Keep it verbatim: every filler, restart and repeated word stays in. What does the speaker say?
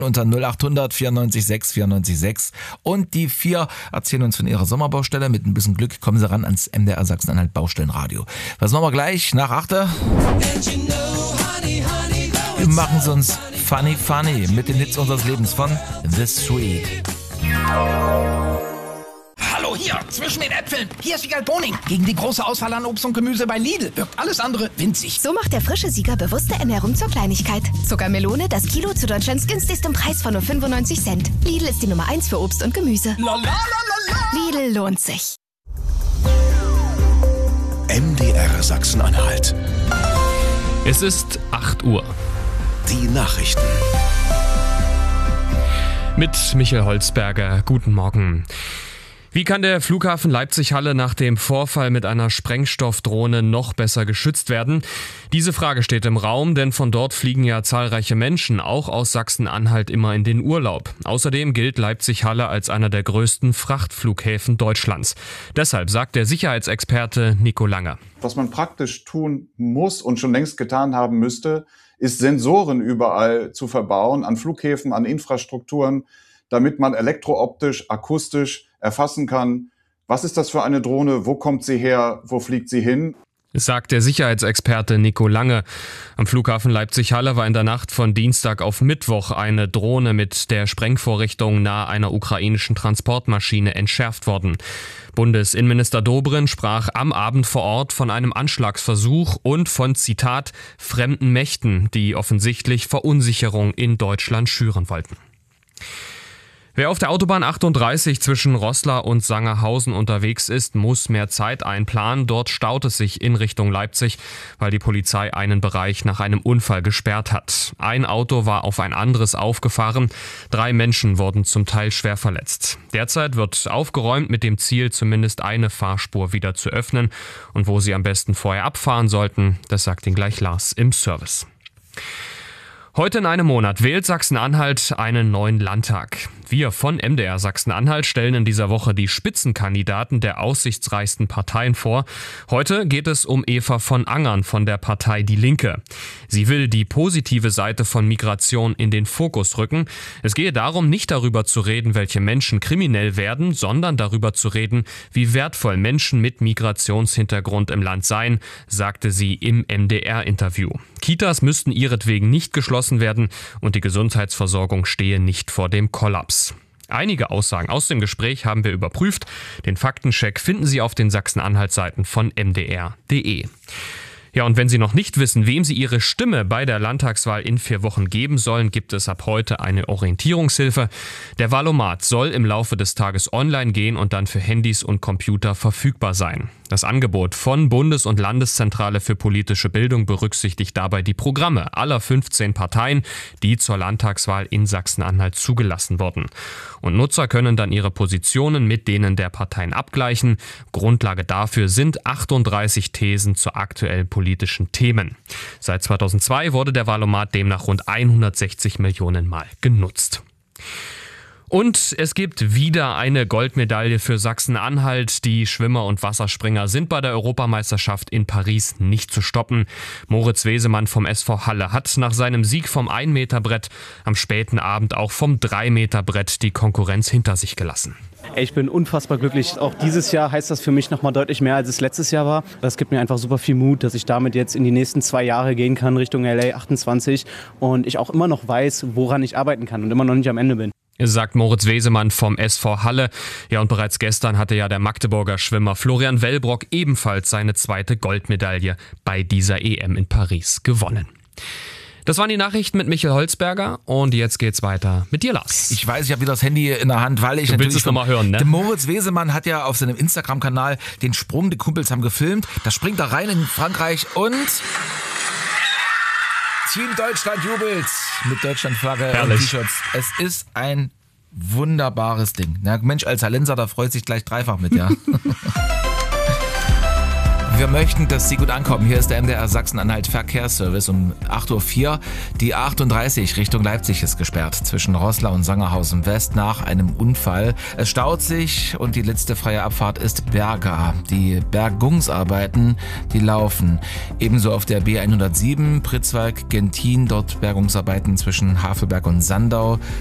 unter null acht hundert vierundneunzig sechs vierundneunzig sechs. Und die vier erzählen uns von ihrer Sommerbaustelle. Mit ein bisschen Glück kommen sie ran ans M D R Sachsen-Anhalt Baustellenradio. Was machen wir gleich nach achter? Wir machen es uns funny funny mit den Hits unseres Lebens von The Street. Hallo, hier, zwischen den Äpfeln. Hier ist Wiegald Boning. Gegen die große Auswahl an Obst und Gemüse bei Lidl wirkt alles andere winzig. So macht der frische Sieger bewusste Ernährung zur Kleinigkeit. Zuckermelone, das Kilo zu Deutschlands günstigstem Preis von nur fünfundneunzig Cent. Lidl ist die Nummer eins für Obst und Gemüse. La, la, la, la, la. Lidl lohnt sich. M D R Sachsen-Anhalt. Es ist acht Uhr. Die Nachrichten. Mit Michael Holzberger. Guten Morgen. Wie kann der Flughafen Leipzig-Halle nach dem Vorfall mit einer Sprengstoffdrohne noch besser geschützt werden? Diese Frage steht im Raum, denn von dort fliegen ja zahlreiche Menschen, auch aus Sachsen-Anhalt, immer in den Urlaub. Außerdem gilt Leipzig-Halle als einer der größten Frachtflughäfen Deutschlands. Deshalb sagt der Sicherheitsexperte Nico Lange. Was man praktisch tun muss und schon längst getan haben müsste, ist Sensoren überall zu verbauen, an Flughäfen, an Infrastrukturen, damit man elektrooptisch, akustisch erfassen kann, was ist das für eine Drohne, wo kommt sie her, wo fliegt sie hin. Sagt der Sicherheitsexperte Nico Lange. Am Flughafen Leipzig-Halle war in der Nacht von Dienstag auf Mittwoch eine Drohne mit der Sprengvorrichtung nahe einer ukrainischen Transportmaschine entschärft worden. Bundesinnenminister Dobrindt sprach am Abend vor Ort von einem Anschlagsversuch und von, Zitat, fremden Mächten, die offensichtlich Verunsicherung in Deutschland schüren wollten. Wer auf der Autobahn achtunddreißig zwischen Roßla und Sangerhausen unterwegs ist, muss mehr Zeit einplanen. Dort staut es sich in Richtung Leipzig, weil die Polizei einen Bereich nach einem Unfall gesperrt hat. Ein Auto war auf ein anderes aufgefahren. Drei Menschen wurden zum Teil schwer verletzt. Derzeit wird aufgeräumt mit dem Ziel, zumindest eine Fahrspur wieder zu öffnen. Und wo sie am besten vorher abfahren sollten, das sagt Ihnen gleich Lars im Service. Heute in einem Monat wählt Sachsen-Anhalt einen neuen Landtag. Wir von M D R Sachsen-Anhalt stellen in dieser Woche die Spitzenkandidaten der aussichtsreichsten Parteien vor. Heute geht es um Eva von Angern von der Partei Die Linke. Sie will die positive Seite von Migration in den Fokus rücken. Es gehe darum, nicht darüber zu reden, welche Menschen kriminell werden, sondern darüber zu reden, wie wertvoll Menschen mit Migrationshintergrund im Land seien, sagte sie im M D R-Interview. Kitas müssten ihretwegen nicht geschlossen werden und die Gesundheitsversorgung stehe nicht vor dem Kollaps. Einige Aussagen aus dem Gespräch haben wir überprüft. Den Faktencheck finden Sie auf den Sachsen-Anhalt-Seiten von m d r punkt d e. Ja, und wenn Sie noch nicht wissen, wem Sie Ihre Stimme bei der Landtagswahl in vier Wochen geben sollen, gibt es ab heute eine Orientierungshilfe. Der Wahlomat soll im Laufe des Tages online gehen und dann für Handys und Computer verfügbar sein. Das Angebot von Bundes- und Landeszentrale für politische Bildung berücksichtigt dabei die Programme aller fünfzehn Parteien, die zur Landtagswahl in Sachsen-Anhalt zugelassen wurden. Und Nutzer können dann ihre Positionen mit denen der Parteien abgleichen. Grundlage dafür sind achtunddreißig Thesen zu aktuellen politischen Themen. Seit zweitausendzwei wurde der Wahlomat demnach rund hundertsechzig Millionen Mal genutzt. Und es gibt wieder eine Goldmedaille für Sachsen-Anhalt. Die Schwimmer und Wasserspringer sind bei der Europameisterschaft in Paris nicht zu stoppen. Moritz Wesemann vom S V Halle hat nach seinem Sieg vom ein Meter Brett am späten Abend auch vom drei Meter Brett die Konkurrenz hinter sich gelassen. Ich bin unfassbar glücklich. Auch dieses Jahr heißt das für mich noch mal deutlich mehr, als es letztes Jahr war. Das gibt mir einfach super viel Mut, dass ich damit jetzt in die nächsten zwei Jahre gehen kann, Richtung L A achtundzwanzig. Und ich auch immer noch weiß, woran ich arbeiten kann und immer noch nicht am Ende bin. Sagt Moritz Wesemann vom S V Halle. Ja, und bereits gestern hatte ja der Magdeburger Schwimmer Florian Wellbrock ebenfalls seine zweite Goldmedaille bei dieser E M in Paris gewonnen. Das waren die Nachrichten mit Michael Holzberger und jetzt geht's weiter mit dir, Lars. Ich weiß, ich habe wieder das Handy in der Hand, weil ich du natürlich... willst es nochmal hören, ne? Der Moritz Wesemann hat ja auf seinem Instagram-Kanal den Sprung, die Kumpels haben gefilmt. Da springt er rein in Frankreich und... Team Deutschland jubelt mit Deutschlandflagge und T-Shirts. Es ist ein wunderbares Ding. Na, Mensch, als Hallenser, da freut sich gleich dreifach mit, ja. wir möchten, dass Sie gut ankommen. Hier ist der M D R Sachsen-Anhalt Verkehrsservice um acht Uhr vier. Die achtunddreißig Richtung Leipzig ist gesperrt zwischen Roßla und Sangerhausen West nach einem Unfall. Es staut sich und die letzte freie Abfahrt ist Berga. Die Bergungsarbeiten, die laufen. Ebenso auf der B hundertsieben Pritzwalk-Gentin, dort Bergungsarbeiten zwischen Havelberg und Sandau.